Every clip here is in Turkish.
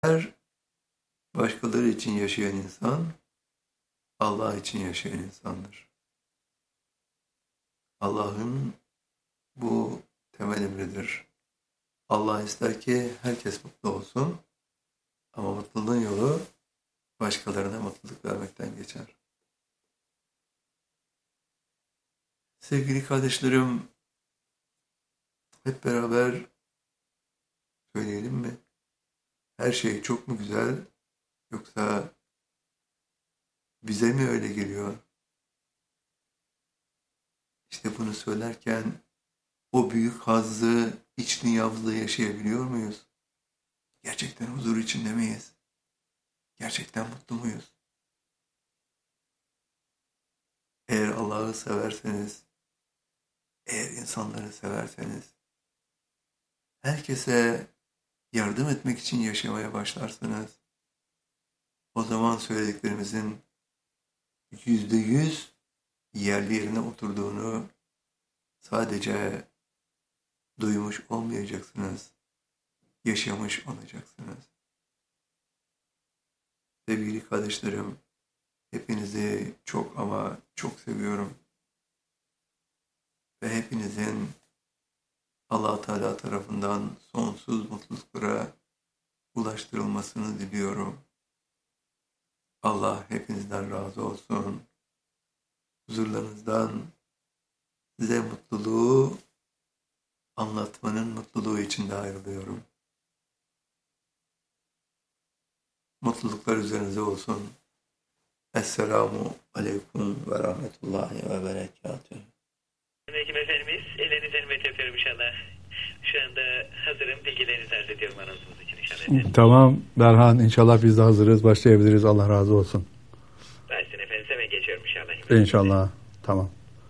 Her başkaları için yaşayan insan, Allah için yaşayan insandır. Allah'ın bu temel emridir. Allah ister ki herkes mutlu olsun ama mutluluğun yolu başkalarına mutluluk vermekten geçer. Sevgili kardeşlerim, hep beraber söyleyelim mi? Her şey çok mu güzel, yoksa bize mi öyle geliyor? İşte bunu söylerken o büyük hazzı iç dünyamızda yaşayabiliyor muyuz? Gerçekten huzur içinde miyiz? Gerçekten mutlu muyuz? Eğer Allah'ı severseniz, eğer insanları severseniz, herkese yardım etmek için yaşamaya başlarsanız, o zaman söylediklerimizin %100 yerli yerine oturduğunu sadece duymuş olmayacaksınız, yaşamış olacaksınız. Sevgili kardeşlerim, hepinizi çok ama çok seviyorum. Ve hepinizin Allah Teala tarafından sonsuz mutluluklara ulaştırılmasını diliyorum. Allah hepinizden razı olsun. Huzurlarınızdan size mutluluğu anlatmanın mutluluğu içinde ayrılıyorum. Mutluluklar üzerinize olsun. Esselamu aleyküm ve rahmetullahi ve berekatühü. Hekim Efendimiz, ellerinizden hürmet yapıyorum inşallah. Şu anda hazırım, bilgilerinizi arz ediyorum anonsumuz için inşallah efendim. Tamam Berhan, inşallah biz de hazırız, başlayabiliriz. Allah razı olsun. Başsın efendim, hemen geçiyorum inşallah. İnşallah, tamam.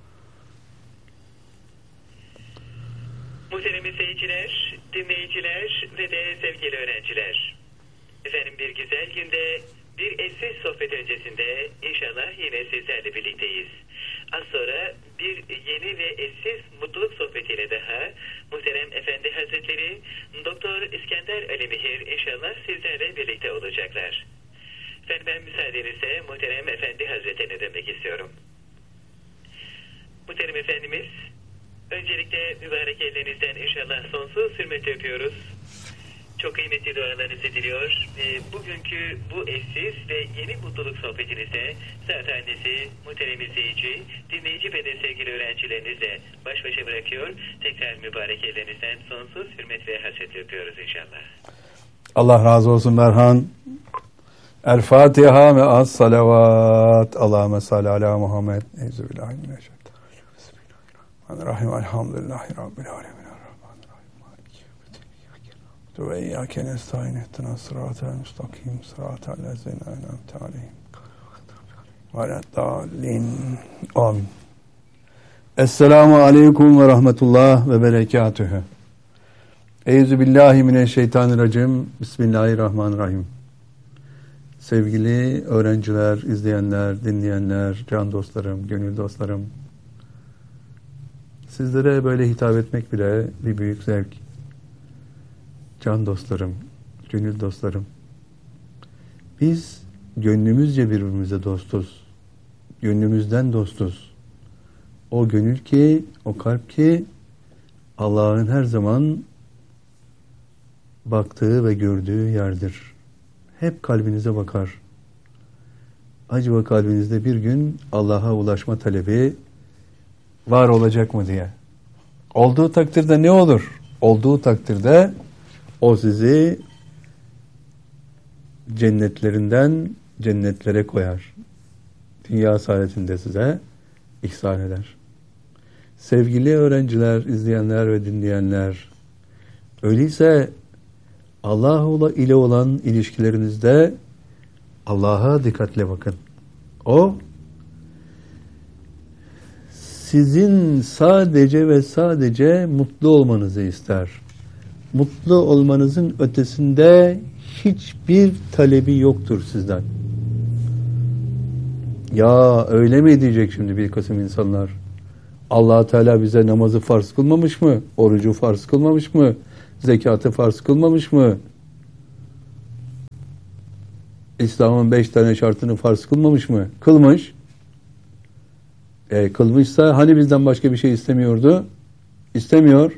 Muhterem seyirciler, dinleyiciler ve de sevgili öğrenciler. Efendim bir güzel günde, bir eşsiz sohbet öncesinde inşallah yine sizlerle birlikteyiz. Az sonra bir yeni ve eşsiz mutluluk sohbetiyle daha muhterem Efendi Hazretleri Doktor İskender Ali Mihir inşallah sizlerle birlikte olacaklar. Efendim ben müsaadenizle muhterem Efendi Hazretlerine dönmek istiyorum. Muhterem Efendimiz, öncelikle mübarek ellerinizden inşallah sonsuz hürmet öpüyoruz. Çok kıymetli dualarınızı diliyor. Bugünkü bu eşsiz ve yeni mutluluk sohbetinizde zat annesi, muhterem izleyici, dinleyici ve de sevgili öğrencilerinizle baş başa bırakıyor. Tekrar mübarek ellerinizden sonsuz hürmet ve hasret öpüyoruz inşallah. Allah razı olsun Berhan. El Fatiha ve az salavat. Allahümme salli ala Muhammed. Euzubillahimineşşeytanirracim. Bismillahirrahmanirrahim. Elhamdülillahi Rabbil alemin. Ve iyyâke nestaîn ihdinas sıratal müstakîm sıratal lezîne en'amte aleyhim veleddâllîn. Amin. Esselamu aleyküm ve rahmetullah ve berekatühü. Euzubillahimineşşeytanirracim. Bismillahirrahmanirrahim. Sevgili öğrenciler, izleyenler, dinleyenler, can dostlarım, gönül dostlarım. Sizlere böyle hitap etmek bile bir büyük zevk. Can dostlarım, gönül dostlarım. Biz gönlümüzce birbirimize dostuz. Gönlümüzden dostuz. O gönül ki, o kalp ki Allah'ın her zaman baktığı ve gördüğü yerdir. Hep kalbinize bakar. Acaba kalbinizde bir gün Allah'a ulaşma talebi var olacak mı diye. Olduğu takdirde ne olur? Olduğu takdirde o sizi cennetlerinden cennetlere koyar. Dünya saadetinde size ihsan eder. Sevgili öğrenciler, izleyenler ve dinleyenler, öyleyse Allah ile olan ilişkilerinizde Allah'a dikkatle bakın. O sizin sadece ve sadece mutlu olmanızı ister. Mutlu olmanızın ötesinde hiçbir talebi yoktur sizden. Ya öyle mi diyecek şimdi bir kısım insanlar? Allah Teala bize namazı farz kılmamış mı? Orucu farz kılmamış mı? Zekatı farz kılmamış mı? İslam'ın 5 tane şartını farz kılmamış mı? Kılmış. Kılmışsa hani bizden başka bir şey istemiyordu? İstemiyor.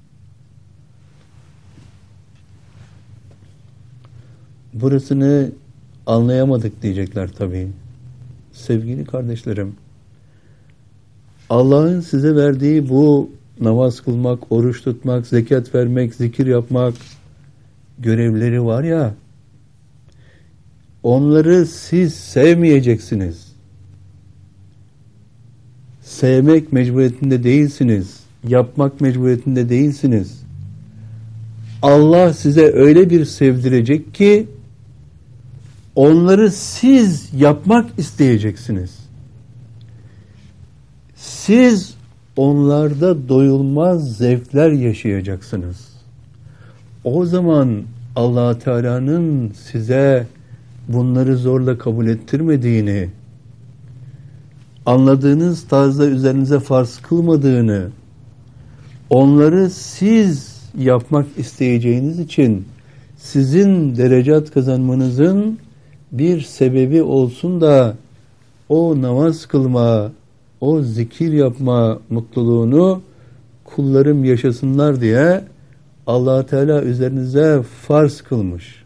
Burasını anlayamadık diyecekler tabii. Sevgili kardeşlerim, Allah'ın size verdiği bu namaz kılmak, oruç tutmak, zekat vermek, zikir yapmak görevleri var ya, onları siz sevmeyeceksiniz. Sevmek mecburiyetinde değilsiniz. Yapmak mecburiyetinde değilsiniz. Allah size öyle bir sevdirecek ki onları siz yapmak isteyeceksiniz. Siz onlarda doyulmaz zevkler yaşayacaksınız. O zaman Allah Teala'nın size bunları zorla kabul ettirmediğini, anladığınız tarzda üzerinize farz kılmadığını, onları siz yapmak isteyeceğiniz için sizin derecat kazanmanızın bir sebebi olsun da o namaz kılma, o zikir yapma mutluluğunu kullarım yaşasınlar diye Allah Teala üzerinize farz kılmış.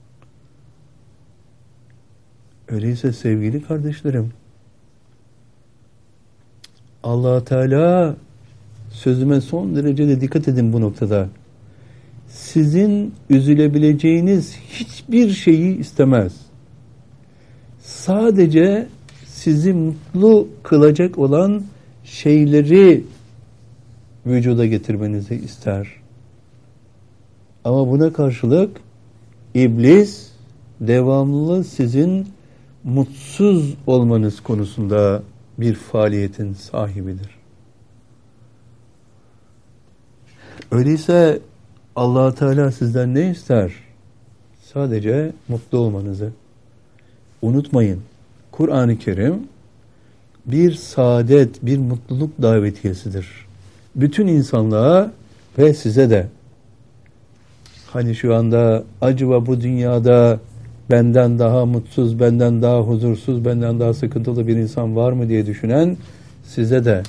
Öyleyse sevgili kardeşlerim, Allah Teala, sözüme son derecede dikkat edin bu noktada, sizin üzülebileceğiniz hiçbir şeyi istemez. Sadece sizi mutlu kılacak olan şeyleri vücuda getirmenizi ister. Ama buna karşılık iblis devamlı sizin mutsuz olmanız konusunda bir faaliyetin sahibidir. Öyleyse Allah Teala sizden ne ister? Sadece mutlu olmanızı. Unutmayın, Kur'an-ı Kerim bir saadet, bir mutluluk davetiyesidir. Bütün insanlığa ve size de. Hani şu anda acaba bu dünyada benden daha mutsuz, benden daha huzursuz, benden daha sıkıntılı bir insan var mı diye düşünen size de.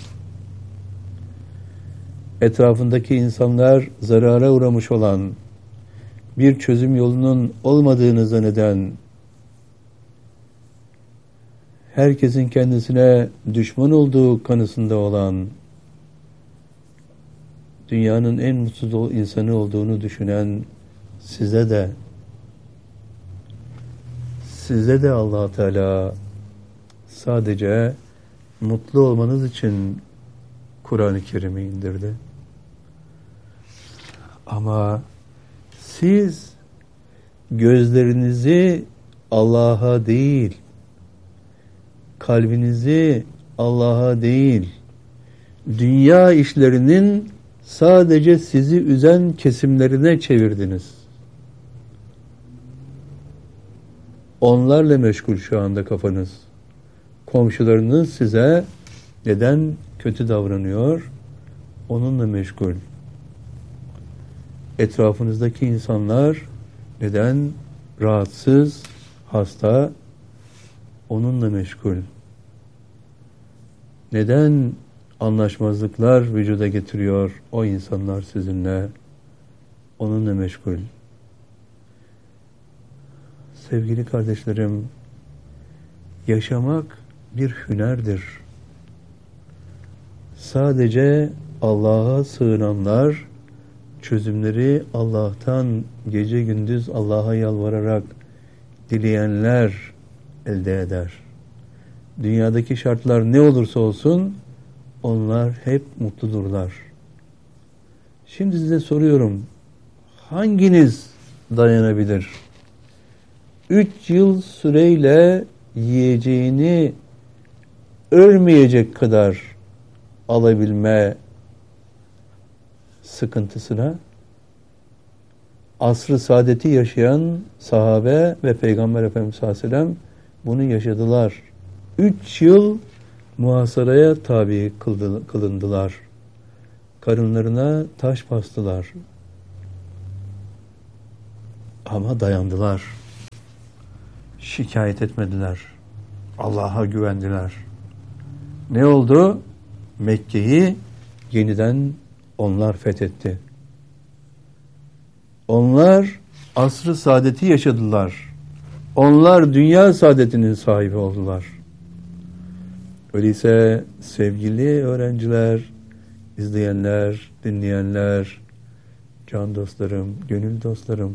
Etrafındaki insanlar zarara uğramış olan, bir çözüm yolunun olmadığını zanneden, herkesin kendisine düşman olduğu kanısında olan, dünyanın en mutsuz insanı olduğunu düşünen size de Allah Teala sadece mutlu olmanız için Kur'an-ı Kerim'i indirdi. Ama siz gözlerinizi Allah'a değil, kalbinizi Allah'a değil, dünya işlerinin sadece sizi üzen kesimlerine çevirdiniz. Onlarla meşgul şu anda kafanız. Komşularınız size neden kötü davranıyor? Onunla meşgul. Etrafınızdaki insanlar neden rahatsız, hasta? Onunla meşgul. Neden anlaşmazlıklar vücuda getiriyor o insanlar sizinle? Onunla meşgul. Sevgili kardeşlerim, yaşamak bir hünerdir. Sadece Allah'a sığınanlar, çözümleri Allah'tan gece gündüz Allah'a yalvararak dileyenler elde eder. Dünyadaki şartlar ne olursa olsun onlar hep mutludurlar. Şimdi size soruyorum, hanginiz dayanabilir? 3 yıl süreyle yiyeceğini ölmeyecek kadar alabilme sıkıntısına? Asr-ı saadeti yaşayan sahabe ve Peygamber Efendimiz sallallahu aleyhi ve sellem bunu yaşadılar. 3 yıl muhasaraya tabi kılındılar. Karınlarına taş bastılar. Ama dayandılar. şikayet etmediler. Allah'a güvendiler. Ne oldu? Mekke'yi yeniden onlar fethetti. Onlar asr-ı saadeti yaşadılar. Onlar dünya saadetinin sahibi oldular. Öyleyse sevgili öğrenciler, izleyenler, dinleyenler, can dostlarım, gönül dostlarım,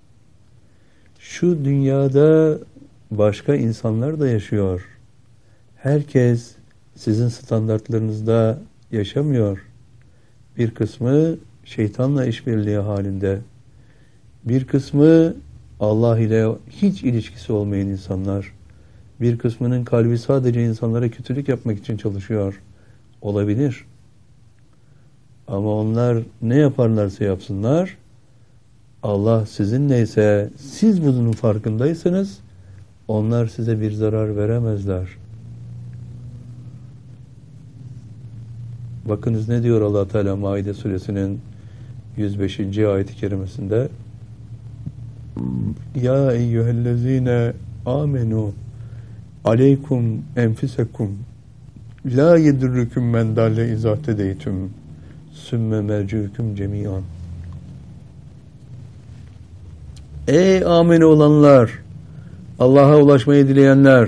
şu dünyada başka insanlar da yaşıyor. Herkes sizin standartlarınızda yaşamıyor. Bir kısmı şeytanla işbirliği halinde. Bir kısmı Allah ile hiç ilişkisi olmayan insanlar. Bir kısmının kalbi sadece insanlara kötülük yapmak için çalışıyor. Olabilir. Ama onlar ne yaparlarsa yapsınlar, Allah sizinleyse, siz bunun farkındaysanız, onlar size bir zarar veremezler. Bakınız ne diyor Allah Teala Maide suresinin 105. ayet-i kerimesinde: Ya eyyühellezine amenu aleykum enfisekum la yedurrukum men dalle izahtedeytüm sümme merciukum cemiyan. Ey amene olanlar, Allah'a ulaşmayı dileyenler,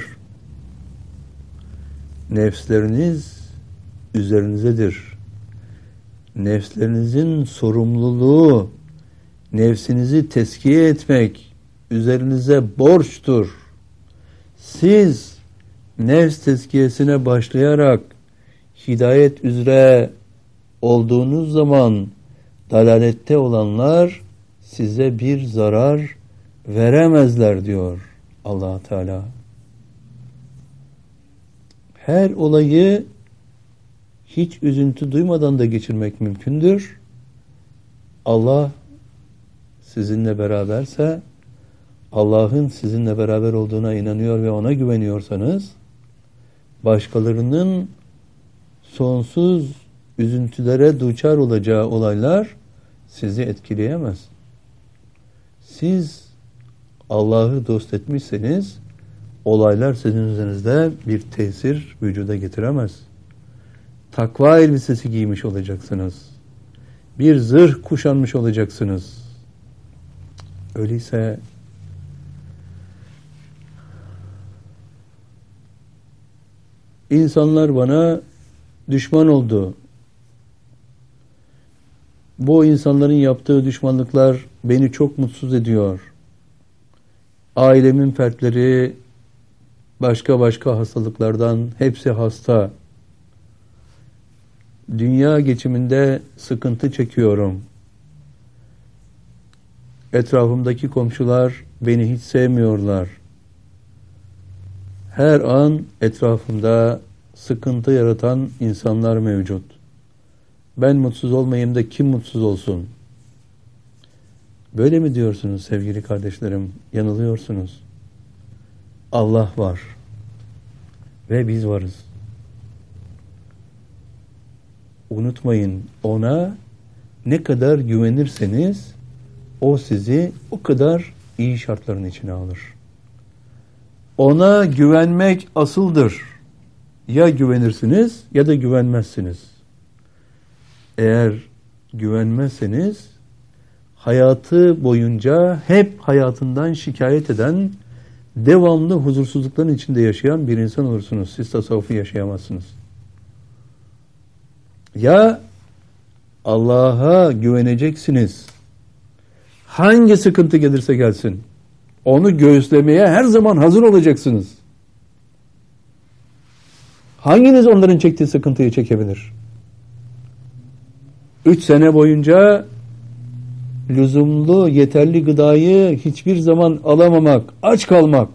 nefsleriniz üzerinizedir. Nefslerinizin sorumluluğu, nefsinizi tezkiye etmek üzerinize borçtur. Siz nefs tezkiyesine başlayarak hidayet üzere olduğunuz zaman dalalette olanlar size bir zarar veremezler diyor Allah Teala. Her olayı hiç üzüntü duymadan da geçirmek mümkündür. Allah sizinle beraberse, Allah'ın sizinle beraber olduğuna inanıyor ve ona güveniyorsanız, başkalarının sonsuz üzüntülere duçar olacağı olaylar sizi etkileyemez. Siz Allah'ı dost etmişseniz, olaylar sizin üzerinizde bir tesir vücuda getiremez. Takva elbisesi giymiş olacaksınız. Bir zırh kuşanmış olacaksınız. Öyleyse insanlar bana düşman oldu. Bu insanların yaptığı düşmanlıklar beni çok mutsuz ediyor. Ailemin fertleri başka hastalıklardan hepsi hasta. Dünya geçiminde sıkıntı çekiyorum. Etrafımdaki komşular beni hiç sevmiyorlar. Her an etrafımda sıkıntı yaratan insanlar mevcut. Ben mutsuz olmayayım da kim mutsuz olsun? Böyle mi diyorsunuz sevgili kardeşlerim? Yanılıyorsunuz. Allah var. Ve biz varız. Unutmayın, ona ne kadar güvenirseniz o sizi o kadar iyi şartların içine alır. Ona güvenmek asıldır. Ya güvenirsiniz ya da güvenmezsiniz. Eğer güvenmezseniz hayatı boyunca hep hayatından şikayet eden, devamlı huzursuzlukların içinde yaşayan bir insan olursunuz. Siz tasavvufu yaşayamazsınız. Ya Allah'a güveneceksiniz. Hangi sıkıntı gelirse gelsin, onu göğüslemeye her zaman hazır olacaksınız. Hanginiz onların çektiği sıkıntıyı çekebilir? 3 sene boyunca lüzumlu, yeterli gıdayı hiçbir zaman alamamak, aç kalmak.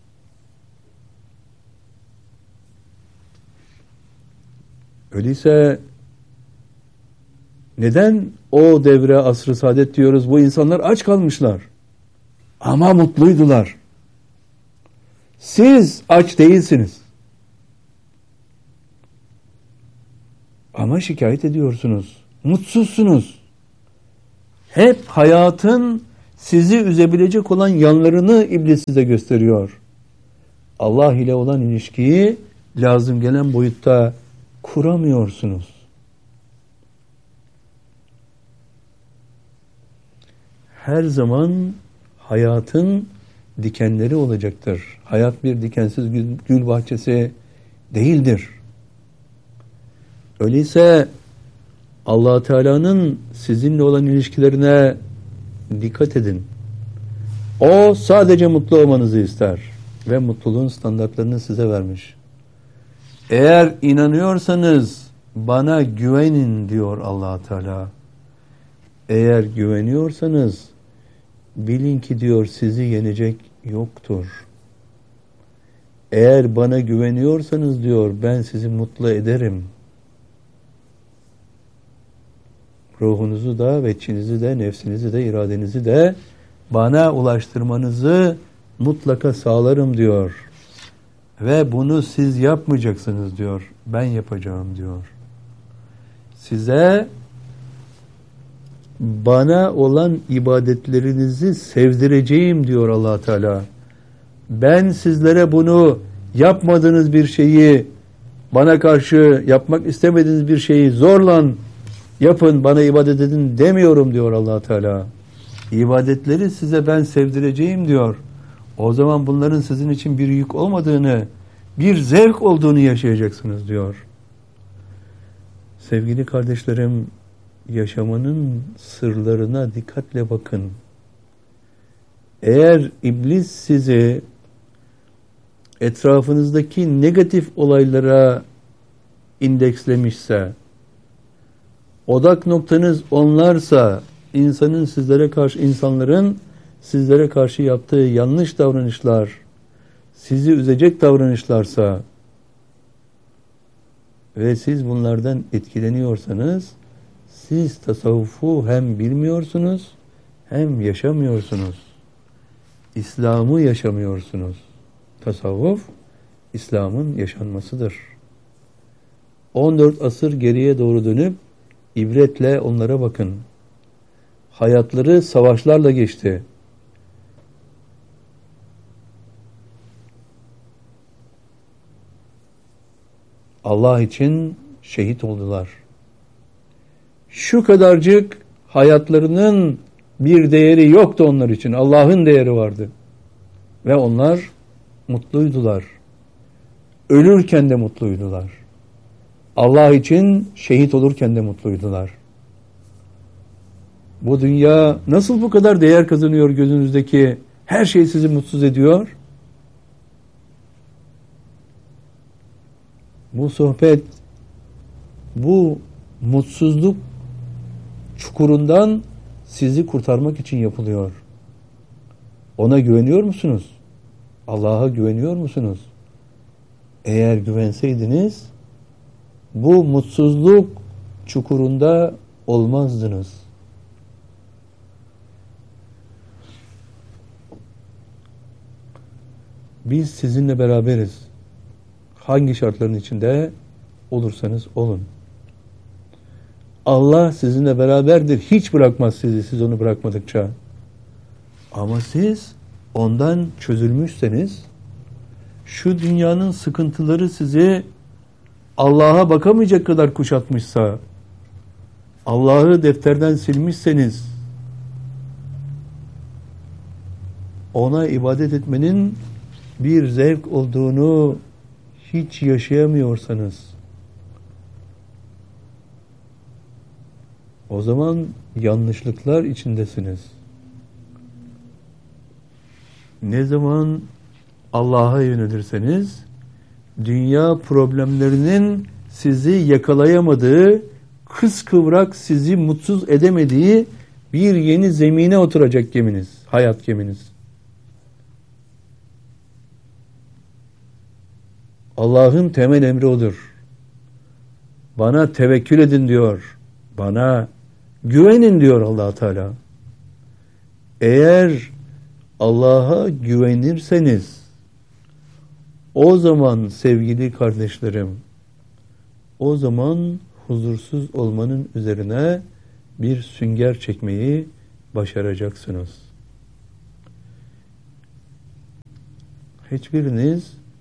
Öyleyse neden o devre asr-ı saadet diyoruz? Bu insanlar aç kalmışlar. Ama mutluydular. Siz aç değilsiniz. Ama şikayet ediyorsunuz. Mutsuzsunuz. Hep hayatın sizi üzebilecek olan yanlarını iblis size gösteriyor. Allah ile olan ilişkiyi lazım gelen boyutta kuramıyorsunuz. Her zaman hayatın dikenleri olacaktır. Hayat bir dikensiz gül bahçesi değildir. Öyleyse Allah Teala'nın sizinle olan ilişkilerine dikkat edin. O sadece mutlu olmanızı ister ve mutluluğun standartlarını size vermiş. Eğer inanıyorsanız bana güvenin diyor Allah Teala. Eğer güveniyorsanız bilin ki diyor sizi yenecek yoktur. Eğer bana güveniyorsanız diyor ben sizi mutlu ederim. Ruhunuzu da, veçinizi de, nefsinizi de, iradenizi de bana ulaştırmanızı mutlaka sağlarım diyor. Ve bunu siz yapmayacaksınız diyor. Ben yapacağım diyor. Size bana olan ibadetlerinizi sevdireceğim diyor Allah Teala. Ben sizlere bunu yapmadığınız bir şeyi, bana karşı yapmak istemediğiniz bir şeyi zorla yapın, bana ibadet edin demiyorum diyor Allah Teala. İbadetleri size ben sevdireceğim diyor. O zaman bunların sizin için bir yük olmadığını, bir zevk olduğunu yaşayacaksınız diyor. Sevgili kardeşlerim, yaşamanın sırlarına dikkatle bakın. Eğer iblis sizi etrafınızdaki negatif olaylara indekslemişse, odak noktanız onlarsa, insanların sizlere karşı yaptığı yanlış davranışlar, sizi üzecek davranışlarsa ve siz bunlardan etkileniyorsanız, siz tasavvufu hem bilmiyorsunuz hem yaşamıyorsunuz. İslam'ı yaşamıyorsunuz. Tasavvuf, İslam'ın yaşanmasıdır. 14 asır geriye doğru dönüp ibretle onlara bakın. Hayatları savaşlarla geçti. Allah için şehit oldular. Şu kadarcık hayatlarının bir değeri yoktu onlar için. Allah'ın değeri vardı. Ve onlar mutluydular. Ölürken de mutluydular. Allah için şehit olurken de mutluydular. Bu dünya nasıl bu kadar değer kazanıyor gözünüzdeki? Her şey sizi mutsuz ediyor. Bu sohbet, bu mutsuzluk çukurundan sizi kurtarmak için yapılıyor. Ona güveniyor musunuz? Allah'a güveniyor musunuz? Eğer güvenseydiniz, bu mutsuzluk çukurunda olmazdınız. Biz sizinle beraberiz. Hangi şartların içinde olursanız olun. Allah sizinle beraberdir. Hiç bırakmaz sizi, siz onu bırakmadıkça. Ama siz ondan çözülmüşseniz, şu dünyanın sıkıntıları sizi Allah'a bakamayacak kadar kuşatmışsa, Allah'ı defterden silmişseniz, ona ibadet etmenin bir zevk olduğunu hiç yaşayamıyorsanız, o zaman yanlışlıklar içindesiniz. Ne zaman Allah'a yönelirseniz, dünya problemlerinin sizi yakalayamadığı, kıskıvrak sizi mutsuz edemediği bir yeni zemine oturacak geminiz, hayat geminiz. Allah'ın temel emri odur. Bana tevekkül edin diyor. Bana güvenin diyor Allah Teala. Eğer Allah'a güvenirseniz, o zaman sevgili kardeşlerim, o zaman huzursuz olmanın üzerine bir sünger çekmeyi başaracaksınız. Hiçbiriniz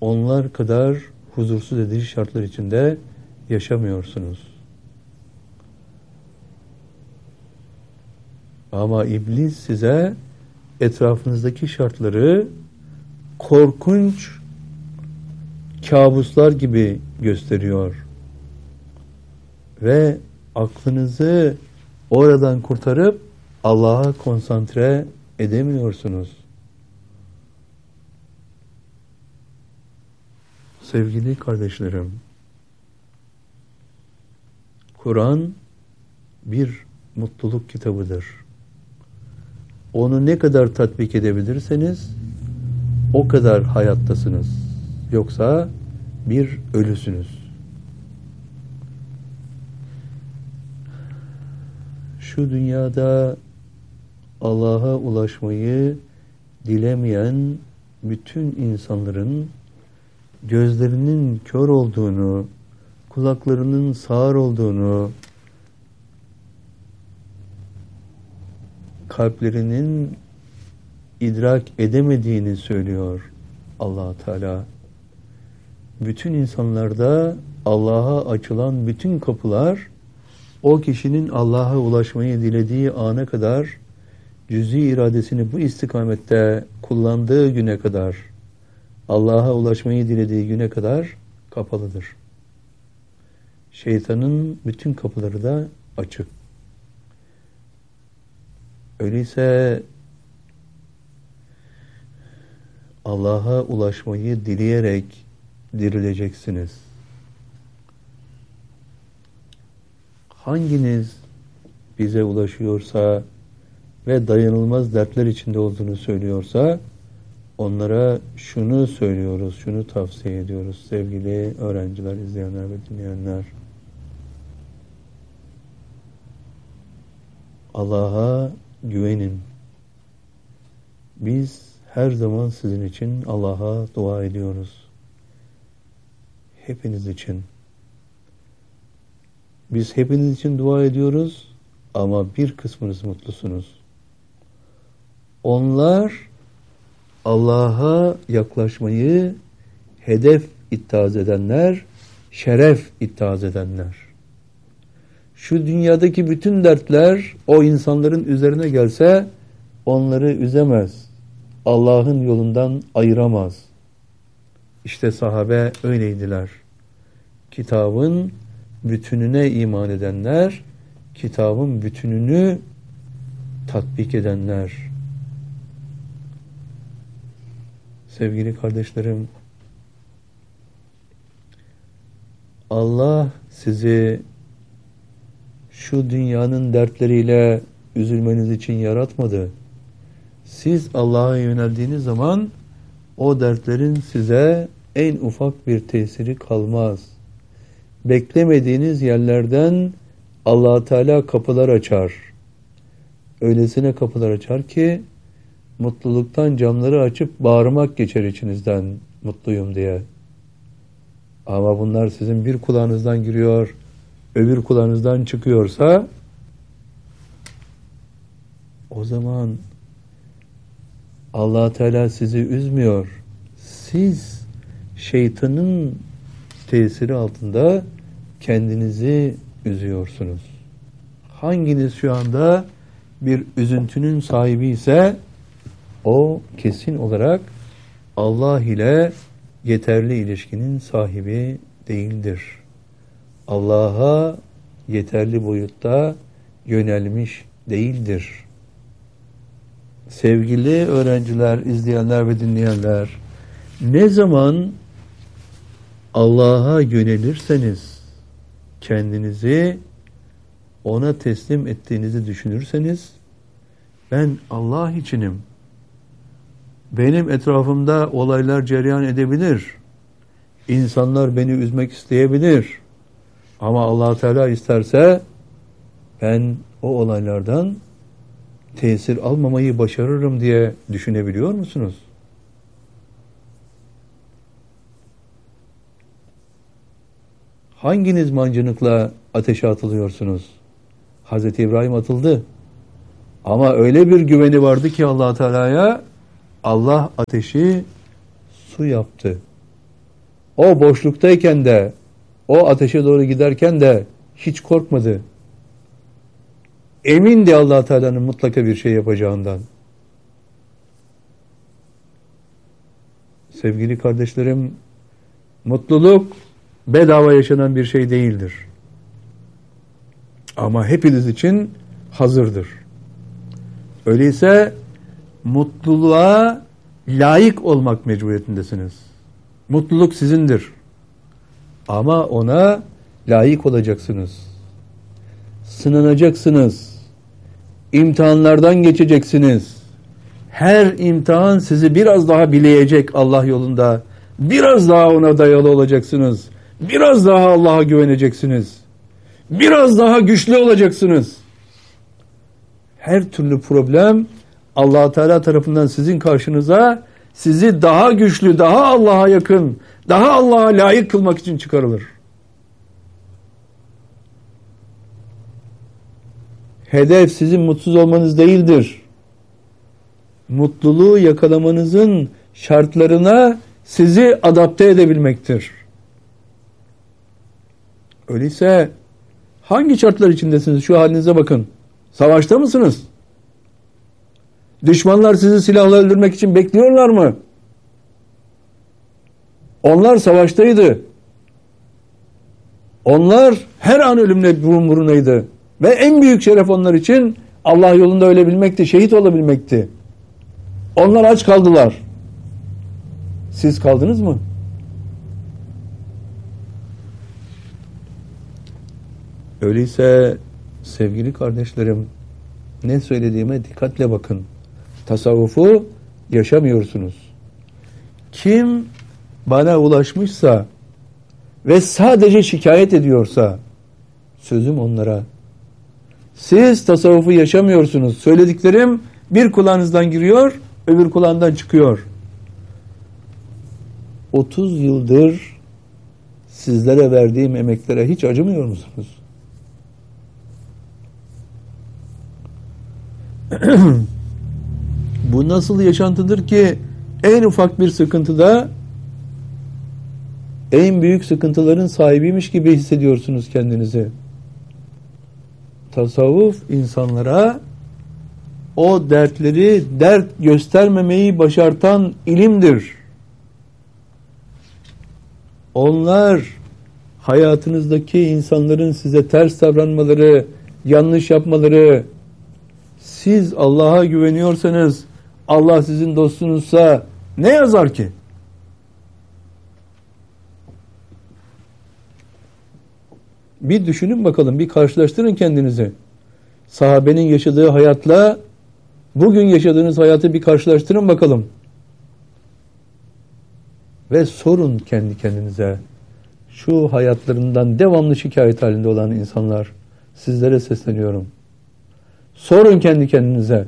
onlar kadar huzursuz edici şartlar içinde yaşamıyorsunuz. Ama iblis size etrafınızdaki şartları korkunç kabuslar gibi gösteriyor. Ve aklınızı oradan kurtarıp Allah'a konsantre edemiyorsunuz. Sevgili kardeşlerim, Kur'an bir mutluluk kitabıdır. Onu ne kadar tatbik edebilirseniz o kadar hayattasınız. Yoksa bir ölüsünüz. Şu dünyada Allah'a ulaşmayı dilemeyen bütün insanların gözlerinin kör olduğunu, kulaklarının sağır olduğunu, kalplerinin idrak edemediğini söylüyor Allah Teala. Bütün insanlarda Allah'a açılan bütün kapılar o kişinin Allah'a ulaşmayı dilediği ana kadar cüz'i iradesini bu istikamette kullandığı güne kadar, Allah'a ulaşmayı dilediği güne kadar kapalıdır. Şeytanın bütün kapıları da açık. Öyleyse Allah'a ulaşmayı dileyerek dirileceksiniz. Hanginiz bize ulaşıyorsa ve dayanılmaz dertler içinde olduğunu söylüyorsa onlara şunu söylüyoruz, şunu tavsiye ediyoruz sevgili öğrenciler, izleyenler ve dinleyenler. Allah'a güvenin. Biz her zaman sizin için Allah'a dua ediyoruz. Hepiniz için. Biz hepiniz için dua ediyoruz ama bir kısmınız mutlusunuz. Onlar Allah'a yaklaşmayı hedef ittihaz edenler, şeref ittihaz edenler. Şu dünyadaki bütün dertler o insanların üzerine gelse onları üzemez. Allah'ın yolundan ayıramaz. İşte sahabe öyleydiler. Kitabın bütününe iman edenler, kitabın bütününü tatbik edenler. Sevgili kardeşlerim, Allah sizi şu dünyanın dertleriyle üzülmeniz için yaratmadı. Siz Allah'a yöneldiğiniz zaman o dertlerin size en ufak bir tesiri kalmaz. Beklemediğiniz yerlerden Allah Teala kapılar açar. Öylesine kapılar açar ki mutluluktan camları açıp bağırmak geçer içinizden mutluyum diye. Ama bunlar sizin bir kulağınızdan giriyor, öbür kulağınızdan çıkıyorsa o zaman Allah Teala sizi üzmüyor. Siz şeytanın tesiri altında kendinizi üzüyorsunuz. Hanginiz şu anda bir üzüntünün sahibi ise o kesin olarak Allah ile yeterli ilişkinin sahibi değildir. Allah'a yeterli boyutta yönelmiş değildir. Sevgili öğrenciler, izleyenler ve dinleyenler, ne zaman Allah'a yönelirseniz, kendinizi ona teslim ettiğinizi düşünürseniz, ben Allah içinim, benim etrafımda olaylar cereyan edebilir, insanlar beni üzmek isteyebilir, ama Allah Teala isterse ben o olaylardan tesir almamayı başarırım diye düşünebiliyor musunuz? Hanginiz mancınıkla ateşe atılıyorsunuz? Hazreti İbrahim atıldı. Ama öyle bir güveni vardı ki Allah Teala'ya, Allah ateşi su yaptı. o boşluktayken de, o ateşe doğru giderken de hiç korkmadı. Emindi Allah Teala'nın mutlaka bir şey yapacağından. Sevgili kardeşlerim, mutluluk bedava yaşanan bir şey değildir. Ama hepiniz için hazırdır. Öyleyse mutluluğa layık olmak mecburiyetindesiniz. Mutluluk sizindir. Ama ona layık olacaksınız. Sınanacaksınız. İmtihanlardan geçeceksiniz. Her imtihan sizi biraz daha bileyecek Allah yolunda. Biraz daha ona dayalı olacaksınız. Biraz daha Allah'a güveneceksiniz. Biraz daha güçlü olacaksınız. Her türlü problem Allah Teala tarafından sizin karşınıza sizi daha güçlü, daha Allah'a yakın, daha Allah'a layık kılmak için çıkarılır. Hedef sizin mutsuz olmanız değildir. Mutluluğu yakalamanızın şartlarına sizi adapte edebilmektir. Öyleyse hangi şartlar içindesiniz? Şu halinize bakın. Savaşta mısınız? Düşmanlar sizi silahla öldürmek için bekliyorlar mı? Onlar savaştaydı. Onlar her an ölümle burun burunaydı. Ve en büyük şeref onlar için Allah yolunda ölebilmekti, şehit olabilmekti. Onlar aç kaldılar. Siz kaldınız mı? Öyleyse sevgili kardeşlerim, ne söylediğime dikkatle bakın. Tasavvufu yaşamıyorsunuz. Kim bana ulaşmışsa ve sadece şikayet ediyorsa sözüm onlara. Siz tasavvufu yaşamıyorsunuz. Söylediklerim bir kulağınızdan giriyor, öbür kulağından çıkıyor. 30 yıldır sizlere verdiğim emeklere hiç acımıyor musunuz? Bu nasıl yaşantıdır ki en ufak bir sıkıntıda en büyük sıkıntıların sahibiymiş gibi hissediyorsunuz kendinizi. Tasavvuf insanlara o dertleri dert göstermemeyi başartan ilimdir. Onlar hayatınızdaki insanların size ters davranmaları, yanlış yapmaları, siz Allah'a güveniyorsanız, Allah sizin dostunuzsa ne yazar ki? Bir düşünün bakalım, bir karşılaştırın kendinizi. Sahabenin yaşadığı hayatla bugün yaşadığınız hayatı bir karşılaştırın bakalım. Ve sorun kendi kendinize. Şu hayatlarından devamlı şikayet halinde olan insanlar, sizlere sesleniyorum. Sorun kendi kendinize.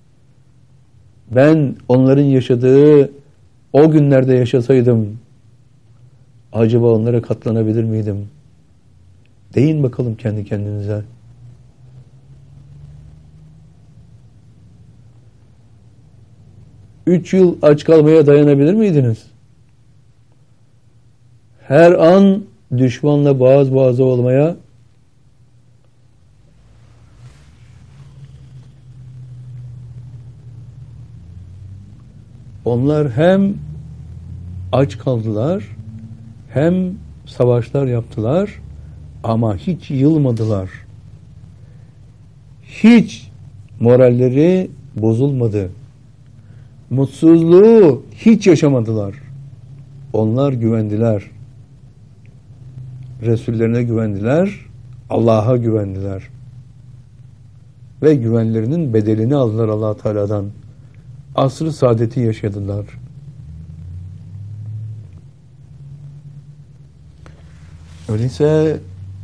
Ben onların yaşadığı o günlerde yaşasaydım acaba onlara katlanabilir miydim? Deyin bakalım kendi kendinize. Üç yıl aç kalmaya dayanabilir miydiniz? Her an düşmanla boğaz boğaza olmaya, onlar hem aç kaldılar, hem savaşlar yaptılar ama hiç yılmadılar. Hiç moralleri bozulmadı. Mutsuzluğu hiç yaşamadılar. Onlar güvendiler. Resullerine güvendiler, Allah'a güvendiler. Ve güvenlerinin bedelini aldılar Allah Teala'dan. Asr-ı saadeti yaşadılar. Öyleyse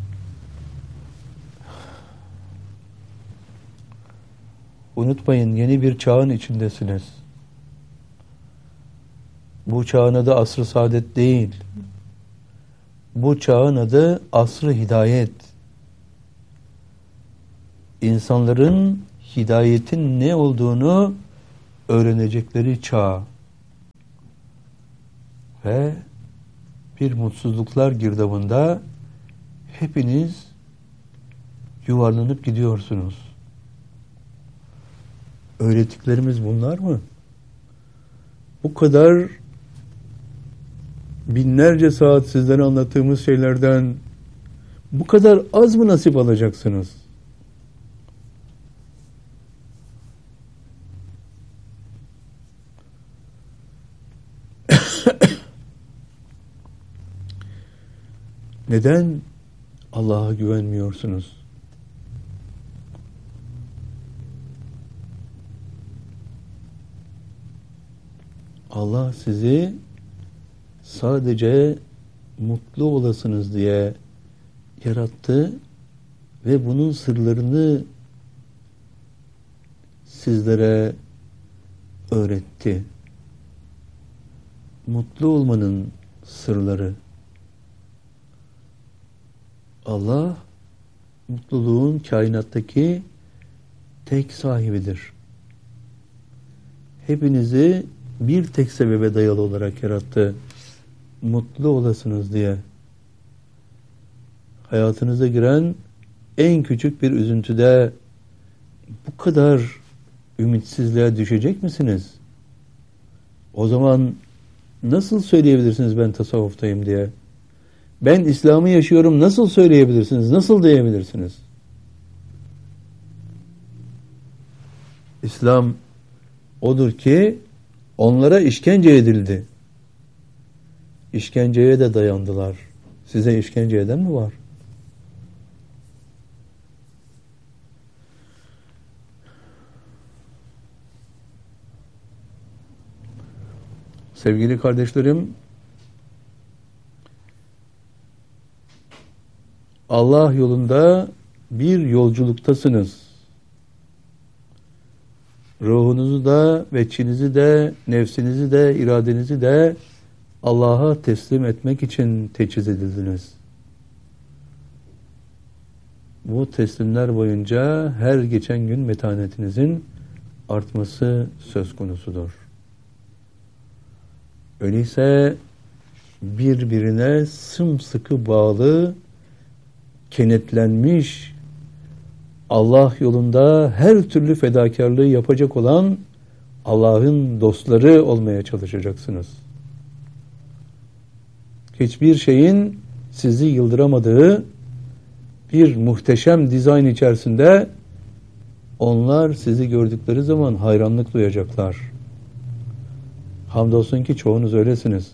unutmayın, yeni bir çağın içindesiniz. Bu çağın adı asr-ı saadet değil. Bu çağın adı asr-ı hidayet. İnsanların hidayetin ne olduğunu öğrenecekleri çağ. Ve bir mutsuzluklar girdabında hepiniz yuvarlanıp gidiyorsunuz. Öğrettiklerimiz bunlar mı? Bu kadar binlerce saat sizlere anlattığımız şeylerden bu kadar az mı nasip alacaksınız? Neden Allah'a güvenmiyorsunuz? Allah sizi sadece mutlu olasınız diye yarattı ve bunun sırlarını sizlere öğretti. Mutlu olmanın sırları. Allah mutluluğun kainattaki tek sahibidir. Hepinizi bir tek sebebe dayalı olarak yarattı. Mutlu olasınız diye. Hayatınıza giren en küçük bir üzüntüde bu kadar ümitsizliğe düşecek misiniz? O zaman nasıl söyleyebilirsiniz ben tasavvuftayım diye? Ben İslam'ı yaşıyorum nasıl söyleyebilirsiniz? Nasıl diyebilirsiniz? İslam odur ki onlara işkence edildi. İşkenceye de dayandılar. Size işkence eden mi var? Sevgili kardeşlerim, Allah yolunda bir yolculuktasınız. Ruhunuzu da, veçinizi de, nefsinizi de, iradenizi de Allah'a teslim etmek için teçhiz edildiniz. Bu teslimler boyunca her geçen gün metanetinizin artması söz konusudur. Öyleyse birbirine sımsıkı bağlı, kenetlenmiş, Allah yolunda her türlü fedakarlığı yapacak olan Allah'ın dostları olmaya çalışacaksınız. Hiçbir şeyin sizi yıldıramadığı bir muhteşem dizayn içerisinde onlar sizi gördükleri zaman hayranlık duyacaklar. Hamdolsun ki çoğunuz öylesiniz.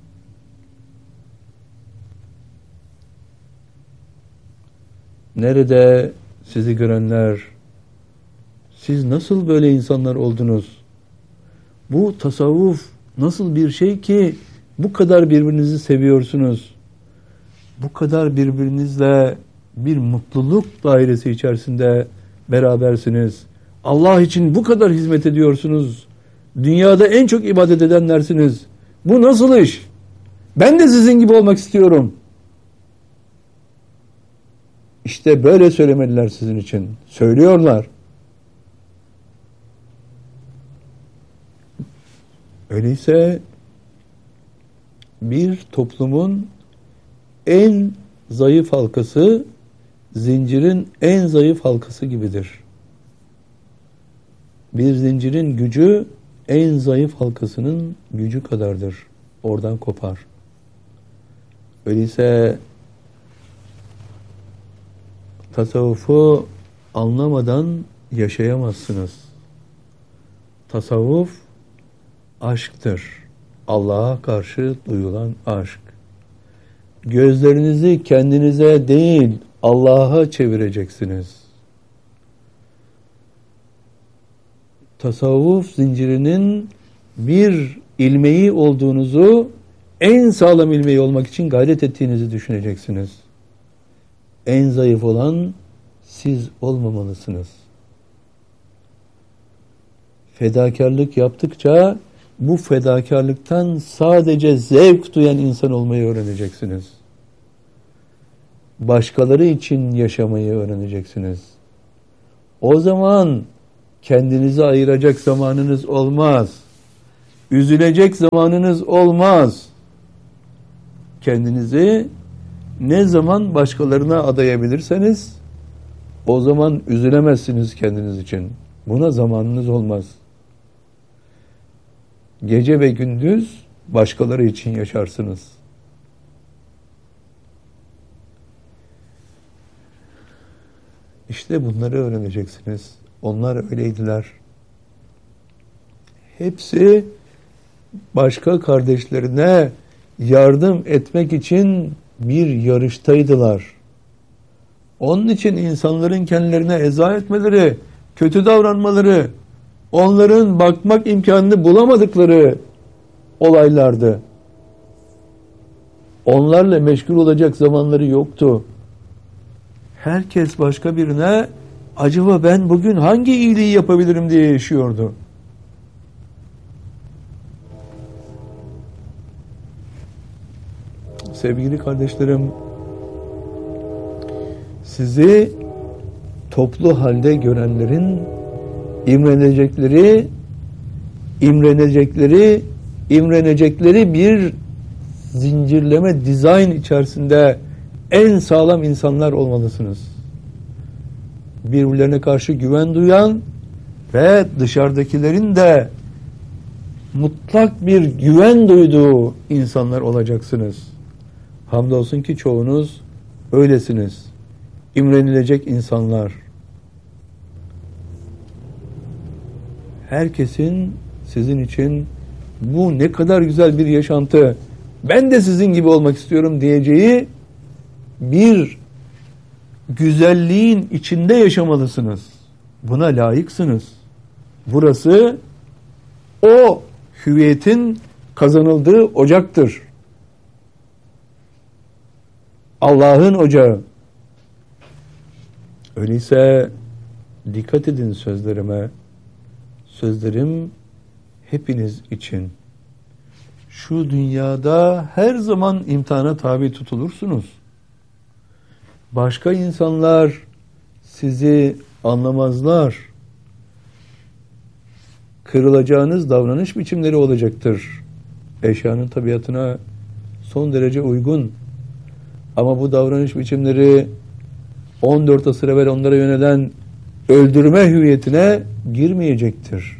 Nerede sizi görenler, siz nasıl böyle insanlar oldunuz? Bu tasavvuf nasıl bir şey ki bu kadar birbirinizi seviyorsunuz? Bu kadar birbirinizle bir mutluluk dairesi içerisinde berabersiniz. Allah için bu kadar hizmet ediyorsunuz. Dünyada en çok ibadet edenlersiniz. Bu nasıl iş? Ben de sizin gibi olmak istiyorum. İşte böyle söylemediler sizin için. Söylüyorlar. Öyleyse bir toplumun en zayıf halkası zincirin en zayıf halkası gibidir. Bir zincirin gücü en zayıf halkasının gücü kadardır. Oradan kopar. Öyleyse tasavvufu anlamadan yaşayamazsınız. Tasavvuf aşktır. Allah'a karşı duyulan aşk. Gözlerinizi kendinize değil Allah'a çevireceksiniz. Tasavvuf zincirinin bir ilmeği olduğunuzu, en sağlam ilmeği olmak için gayret ettiğinizi düşüneceksiniz. En zayıf olan siz olmamalısınız. Fedakarlık yaptıkça bu fedakarlıktan sadece zevk duyan insan olmayı öğreneceksiniz. Başkaları için yaşamayı öğreneceksiniz. O zaman kendinizi ayıracak zamanınız olmaz. Üzülecek zamanınız olmaz. kendinizi ne zaman başkalarına adayabilirseniz o zaman üzülemezsiniz kendiniz için. Buna zamanınız olmaz. Gece ve gündüz başkaları için yaşarsınız. İşte bunları öğreneceksiniz. Onlar öyleydiler. Hepsi başka kardeşlerine yardım etmek için bir yarıştaydılar. Onun için insanların kendilerine eza etmeleri, kötü davranmaları, onların bakmak imkanını bulamadıkları olaylardı. Onlarla meşgul olacak zamanları yoktu. Herkes başka birine acaba ben bugün hangi iyiliği yapabilirim diye yaşıyordu. Sevgili kardeşlerim, sizi toplu halde görenlerin imrenecekleri bir zincirleme dizayn içerisinde en sağlam insanlar olmalısınız. Birbirlerine karşı güven duyan ve dışarıdakilerin de mutlak bir güven duyduğu insanlar olacaksınız. Hamdolsun ki çoğunuz öylesiniz. İmrenilecek insanlar. Herkesin sizin için bu ne kadar güzel bir yaşantı, ben de sizin gibi olmak istiyorum diyeceği bir güzelliğin içinde yaşamalısınız. Buna layıksınız. Burası o hüviyetin kazanıldığı ocaktır. Allah'ın ocağı. Öyleyse dikkat edin sözlerime. Sözlerim hepiniz için. Şu dünyada her zaman imtihana tabi tutulursunuz. Başka insanlar sizi anlamazlar. Kırılacağınız davranış biçimleri olacaktır. Eşyanın tabiatına son derece uygun. Ama bu davranış biçimleri 14 asır evvel onlara yönelen öldürme hüviyetine girmeyecektir.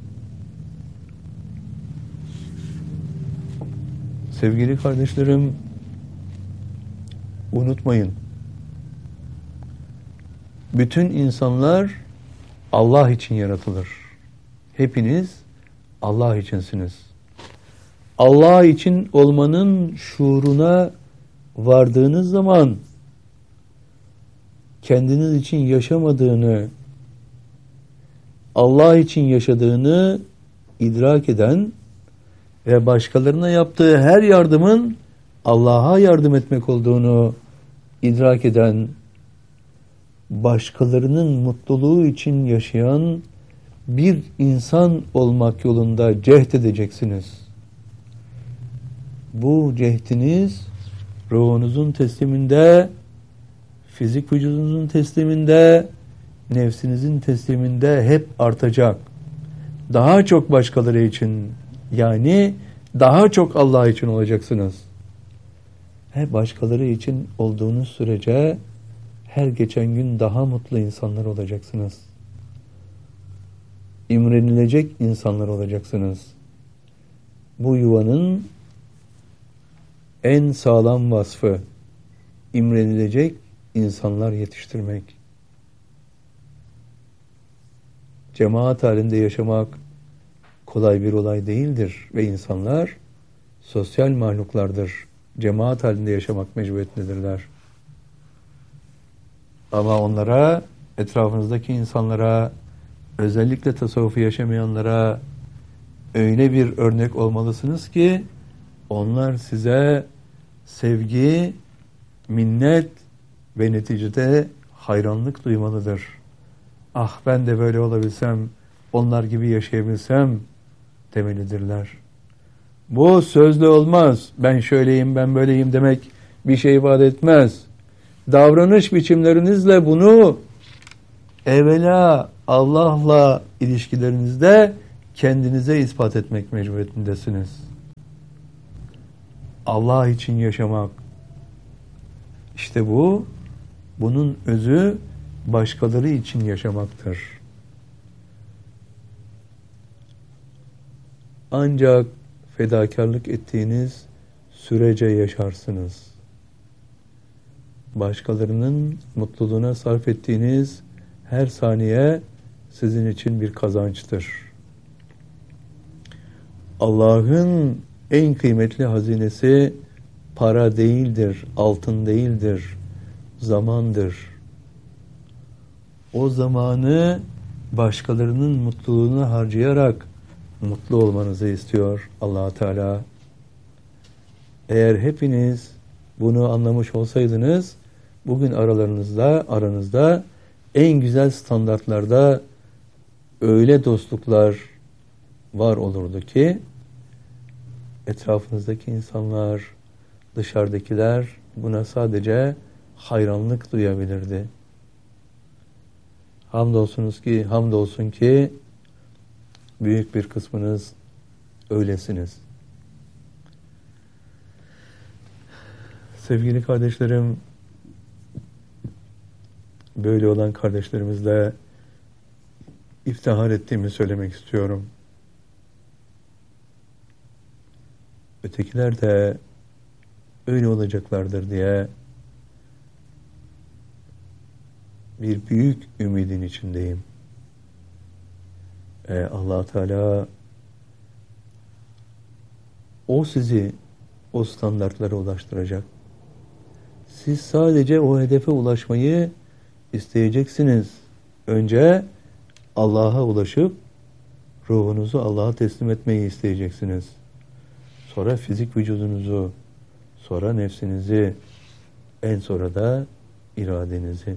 Sevgili kardeşlerim, unutmayın. Bütün insanlar Allah için yaratılır. Hepiniz Allah içinsiniz. Allah için olmanın şuuruna vardığınız zaman kendiniz için yaşamadığını, Allah için yaşadığını idrak eden ve başkalarına yaptığı her yardımın Allah'a yardım etmek olduğunu idrak eden, başkalarının mutluluğu için yaşayan bir insan olmak yolunda cehd edeceksiniz. Bu cehdiniz ruhunuzun tesliminde, fizik vücudunuzun tesliminde, nefsinizin tesliminde hep artacak. Daha çok başkaları için, yani daha çok Allah için olacaksınız. Hep başkaları için olduğunuz sürece her geçen gün daha mutlu insanlar olacaksınız. İmrenilecek insanlar olacaksınız. Bu yuvanın en sağlam vasfı imrenilecek insanlar yetiştirmek. Cemaat halinde yaşamak kolay bir olay değildir ve insanlar sosyal mahluklardır. Cemaat halinde yaşamak mecburiyetindedirler. Ama onlara, etrafınızdaki insanlara, özellikle tasavvufu yaşamayanlara öyle bir örnek olmalısınız ki onlar size sevgi, minnet ve neticede hayranlık duymalıdır. Ah ben de böyle olabilsem, onlar gibi yaşayabilsem demelidirler. Bu sözle olmaz. Ben şöyleyim, ben böyleyim demek bir şey ifade etmez. Davranış biçimlerinizle bunu evvela Allah'la ilişkilerinizde kendinize ispat etmek mecburiyetindesiniz. Allah için yaşamak. İşte bunun özü başkaları için yaşamaktır. Ancak fedakarlık ettiğiniz sürece yaşarsınız. Başkalarının mutluluğuna sarf ettiğiniz her saniye sizin için bir kazançtır. Allah'ın en kıymetli hazinesi para değildir, altın değildir, zamandır. O zamanı başkalarının mutluluğuna harcayarak mutlu olmanızı istiyor Allah Teala. Eğer hepiniz bunu anlamış olsaydınız, bugün aranızda en güzel standartlarda öyle dostluklar var olurdu ki etrafınızdaki insanlar, dışarıdakiler buna sadece hayranlık duyabilirdi. Hamdolsun ki büyük bir kısmınız öylesiniz. Sevgili kardeşlerim, böyle olan kardeşlerimizle iftihar ettiğimi söylemek istiyorum. Ötekiler de öyle olacaklardır diye bir büyük ümidin içindeyim. Allah Teala sizi o standartlara ulaştıracak. Siz sadece o hedefe ulaşmayı isteyeceksiniz. Önce Allah'a ulaşıp ruhunuzu Allah'a teslim etmeyi isteyeceksiniz. Sonra fizik vücudunuzu, sonra nefsinizi, en sonra da iradenizi.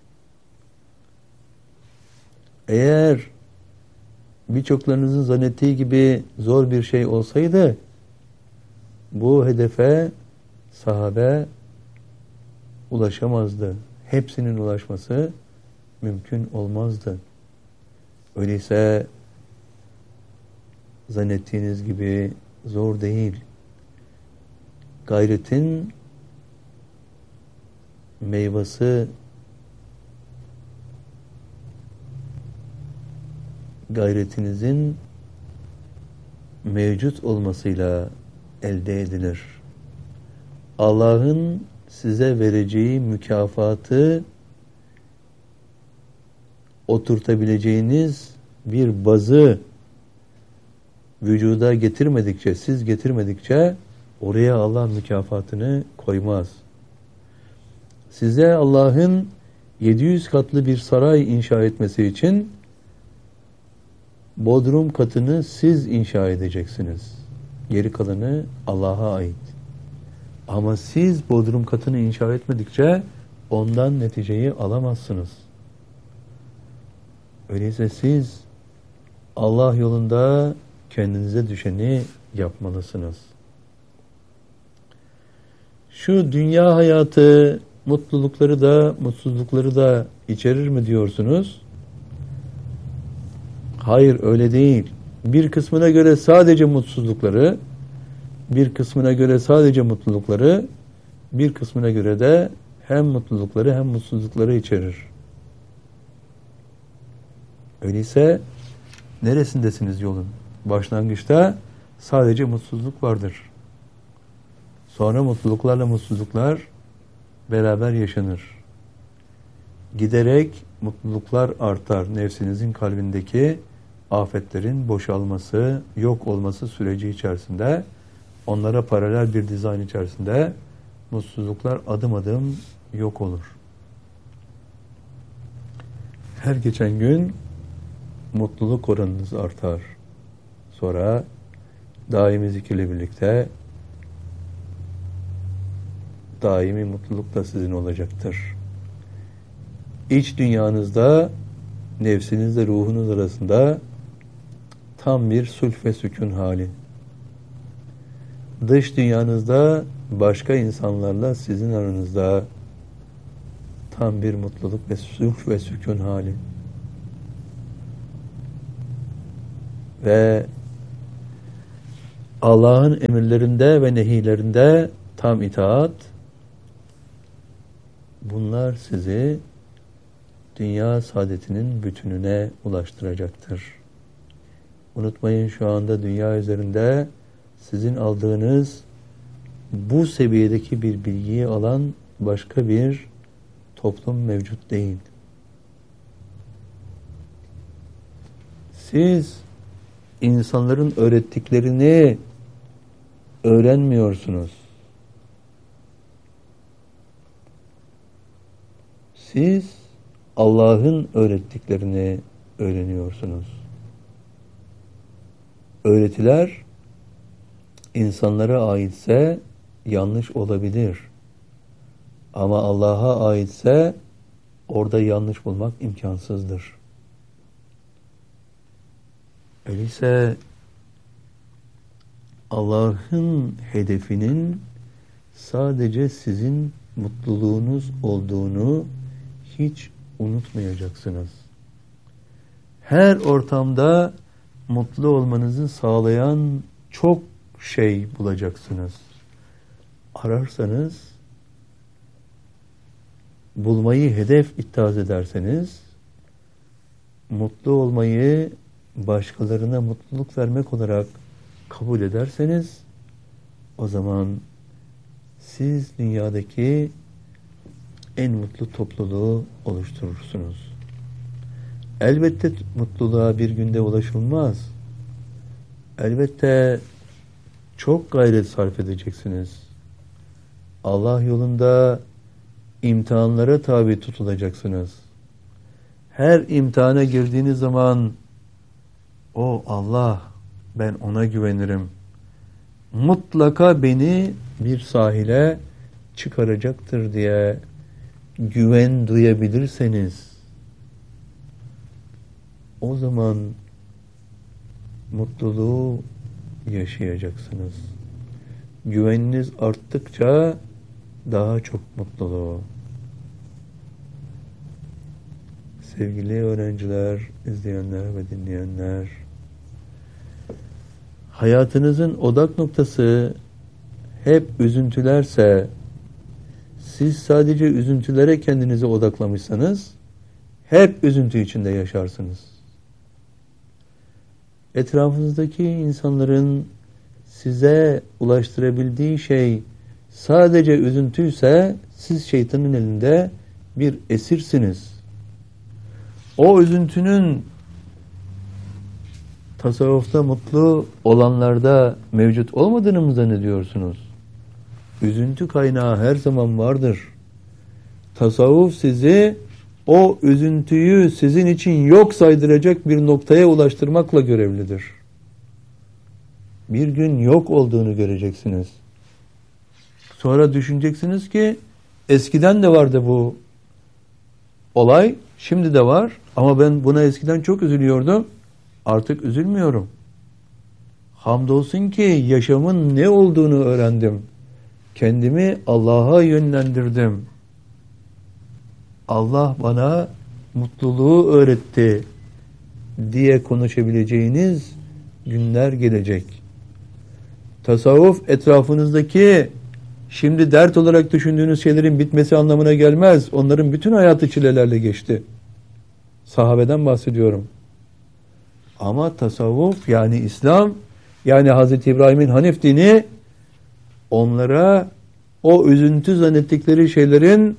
Eğer birçoklarınızın zannettiği gibi zor bir şey olsaydı, bu hedefe sahabe ulaşamazdı. Hepsinin ulaşması mümkün olmazdı. Öyleyse zannettiğiniz gibi zor değil. Gayretin meyvesi, gayretinizin mevcut olmasıyla elde edilir. Allah'ın size vereceği mükafatı oturtabileceğiniz bir bazı vücuda getirmedikçe, siz getirmedikçe oraya Allah mükafatını koymaz. Size Allah'ın 700 katlı bir saray inşa etmesi için bodrum katını siz inşa edeceksiniz. Geri kalanı Allah'a ait. Ama siz bodrum katını inşa etmedikçe ondan neticeyi alamazsınız. Öyleyse siz Allah yolunda kendinize düşeni yapmalısınız. Şu dünya hayatı mutlulukları da mutsuzlukları da içerir mi diyorsunuz? Hayır, öyle değil. Bir kısmına göre sadece mutsuzlukları, bir kısmına göre sadece mutlulukları, bir kısmına göre de hem mutlulukları hem mutsuzlukları içerir. Öyleyse neresindesiniz yolun? Başlangıçta sadece mutsuzluk vardır. Sonra mutluluklarla mutsuzluklar beraber yaşanır. Giderek mutluluklar artar. Nefsinizin kalbindeki afetlerin boşalması, yok olması süreci içerisinde, onlara paralel bir dizayn içerisinde mutsuzluklar adım adım yok olur. Her geçen gün mutluluk oranınız artar. Sonra daimi zikirle birlikte daimi mutluluk da sizin olacaktır. İç dünyanızda nefsinizle ruhunuz arasında tam bir sulh ve sükun hali. Dış dünyanızda başka insanlarla sizin aranızda tam bir mutluluk ve sulh ve sükun hali. Ve Allah'ın emirlerinde ve nehilerinde tam itaat, bunlar sizi dünya saadetinin bütününe ulaştıracaktır. Unutmayın, şu anda dünya üzerinde sizin aldığınız bu seviyedeki bir bilgiyi alan başka bir toplum mevcut değil. Siz insanların öğrettiklerini öğrenmiyorsunuz. Siz Allah'ın öğrettiklerini öğreniyorsunuz. Öğretiler insanlara aitse yanlış olabilir. Ama Allah'a aitse orada yanlış bulmak imkansızdır. Öyleyse Allah'ın hedefinin sadece sizin mutluluğunuz olduğunu hiç unutmayacaksınız. Her ortamda mutlu olmanızı sağlayan çok şey bulacaksınız. Ararsanız, bulmayı hedef ittihaz ederseniz, mutlu olmayı başkalarına mutluluk vermek olarak kabul ederseniz, o zaman siz dünyadaki en mutlu topluluğu oluşturursunuz. Elbette mutluluğa bir günde ulaşılmaz. Elbette çok gayret sarf edeceksiniz. Allah yolunda imtihanlara tabi tutulacaksınız. Her imtihana girdiğiniz zaman, o Allah, ben ona güvenirim, mutlaka beni bir sahile çıkaracaktır diye güven duyabilirseniz, o zaman mutluluğu yaşayacaksınız. Güveniniz arttıkça daha çok mutluluğu. Sevgili öğrenciler, izleyenler ve dinleyenler, hayatınızın odak noktası hep üzüntülerse, siz sadece üzüntülere kendinizi odaklamışsanız, hep üzüntü içinde yaşarsınız. Etrafınızdaki insanların size ulaştırabildiği şey sadece üzüntüyse, siz şeytanın elinde bir esirsiniz. O üzüntünün tasavvufta mutlu olanlarda mevcut olmadığını mı zannediyorsunuz? Üzüntü kaynağı her zaman vardır. Tasavvuf sizi o üzüntüyü sizin için yok saydıracak bir noktaya ulaştırmakla görevlidir. Bir gün yok olduğunu göreceksiniz. Sonra düşüneceksiniz ki eskiden de vardı bu olay, şimdi de var ama ben buna eskiden çok üzülüyordum. Artık üzülmüyorum. Hamdolsun ki yaşamın ne olduğunu öğrendim. Kendimi Allah'a yönlendirdim. Allah bana mutluluğu öğretti diye konuşabileceğiniz günler gelecek. Tasavvuf etrafınızdaki şimdi dert olarak düşündüğünüz şeylerin bitmesi anlamına gelmez. Onların bütün hayatı çilelerle geçti. Sahabeden bahsediyorum. Ama tasavvuf, yani İslam, yani Hazreti İbrahim'in Hanif dini, onlara o üzüntü zannettikleri şeylerin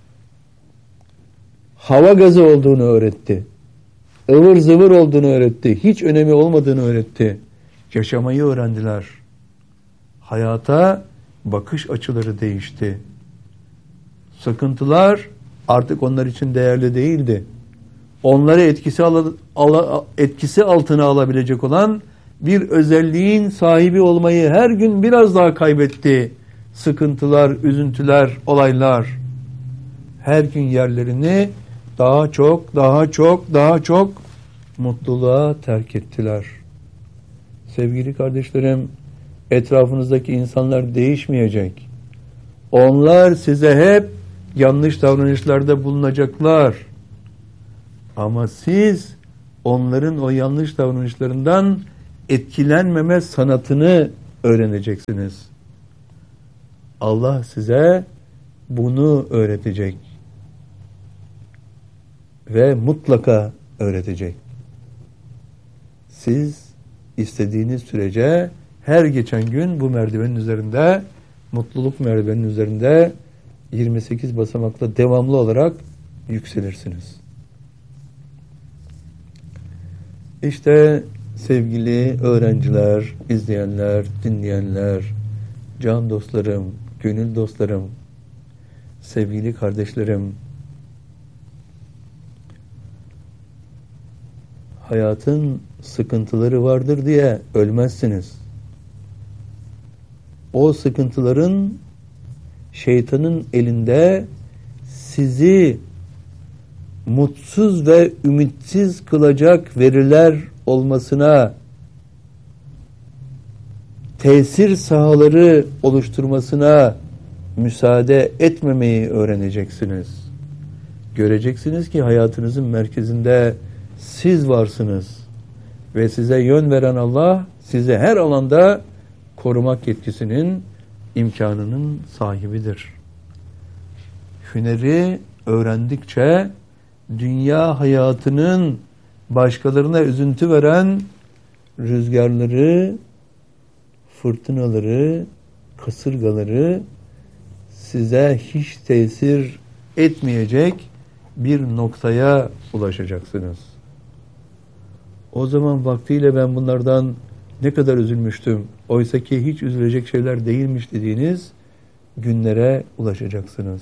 hava gazı olduğunu öğretti. Ivır zıvır olduğunu öğretti. Hiç önemi olmadığını öğretti. Yaşamayı öğrendiler. Hayata bakış açıları değişti. Sıkıntılar artık onlar için değerli değildi. Onları etkisi altına alabilecek olan bir özelliğin sahibi olmayı her gün biraz daha kaybetti. Sıkıntılar, üzüntüler, olaylar her gün yerlerini daha çok mutluluğa terk ettiler. Sevgili kardeşlerim, etrafınızdaki insanlar değişmeyecek. Onlar size hep yanlış davranışlarda bulunacaklar. Ama siz onların o yanlış davranışlarından etkilenmeme sanatını öğreneceksiniz. Allah size bunu öğretecek. Ve mutlaka öğretecek. Siz istediğiniz sürece her geçen gün bu merdivenin üzerinde, mutluluk merdivenin üzerinde 28 basamakla devamlı olarak yükselirsiniz. İşte sevgili öğrenciler, izleyenler, dinleyenler, can dostlarım, gönül dostlarım, sevgili kardeşlerim, hayatın sıkıntıları vardır diye ölmezsiniz. O sıkıntıların şeytanın elinde sizi mutsuz ve ümitsiz kılacak veriler olmasına, tesir sahaları oluşturmasına müsaade etmemeyi öğreneceksiniz. Göreceksiniz ki hayatınızın merkezinde siz varsınız ve size yön veren Allah sizi her alanda korumak yetkisinin, imkanının sahibidir. Hüneri öğrendikçe dünya hayatının başkalarına üzüntü veren rüzgarları, fırtınaları, kasırgaları size hiç tesir etmeyecek bir noktaya ulaşacaksınız. O zaman vaktiyle ben bunlardan ne kadar üzülmüştüm, oysa ki hiç üzülecek şeyler değilmiş dediğiniz günlere ulaşacaksınız.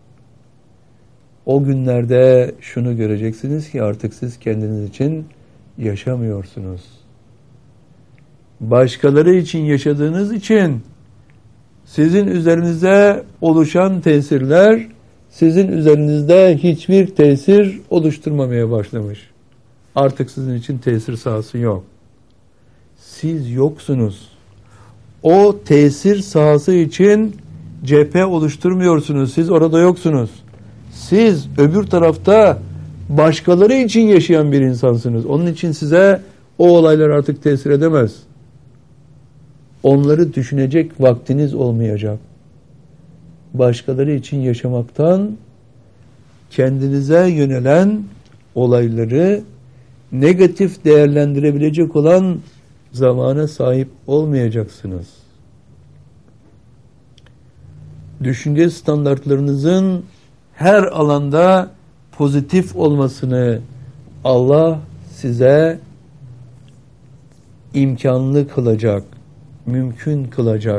O günlerde şunu göreceksiniz ki artık siz kendiniz için yaşamıyorsunuz. Başkaları için yaşadığınız için sizin üzerinize oluşan tesirler sizin üzerinizde hiçbir tesir oluşturmamaya başlamış. Artık sizin için tesir sahası yok. Siz yoksunuz. O tesir sahası için cephe oluşturmuyorsunuz. Siz orada yoksunuz. Siz öbür tarafta başkaları için yaşayan bir insansınız. Onun için size o olaylar artık tesir edemez. Onları düşünecek vaktiniz olmayacak. Başkaları için yaşamaktan kendinize yönelen olayları negatif değerlendirebilecek olan zamana sahip olmayacaksınız. Düşünce standartlarınızın her alanda pozitif olmasını Allah size imkanlı kılacak, mümkün kılacak.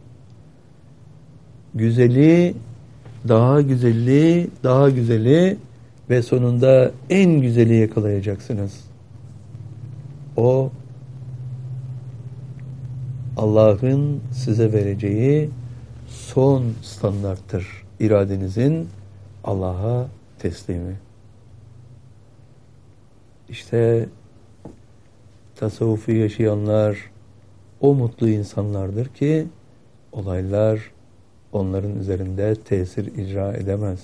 Güzeli, daha güzeli, daha güzeli ve sonunda en güzeli yakalayacaksınız. O Allah'ın size vereceği son standarttır. İradenizin Allah'a teslimi. İşte tasavvufu yaşayanlar o mutlu insanlardır ki olaylar onların üzerinde tesir icra edemez.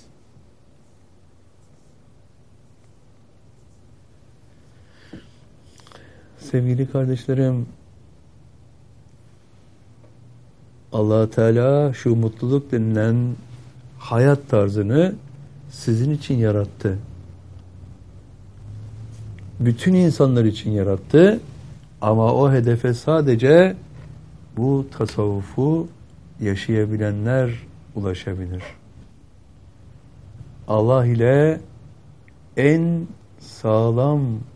Sevgili kardeşlerim, Allah Teala şu mutluluk denilen hayat tarzını sizin için yarattı. Bütün insanlar için yarattı ama o hedefe sadece bu tasavvufu yaşayabilenler ulaşabilir. Allah ile en sağlam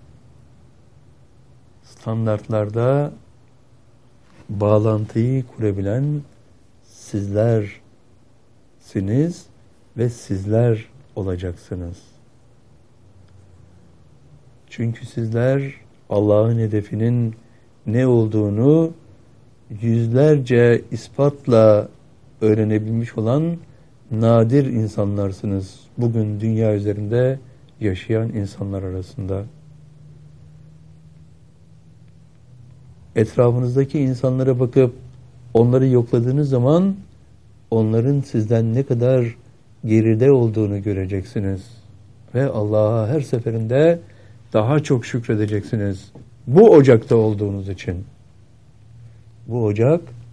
standartlarda bağlantıyı kurabilen sizlersiniz ve sizler olacaksınız. Çünkü sizler Allah'ın hedefinin ne olduğunu yüzlerce ispatla öğrenebilmiş olan nadir insanlarsınız. Bugün dünya üzerinde yaşayan insanlar arasında. Etrafınızdaki insanlara bakıp onları yokladığınız zaman onların sizden ne kadar geride olduğunu göreceksiniz. Ve Allah'a her seferinde daha çok şükredeceksiniz. Bu ocakta olduğunuz için. Bu ocak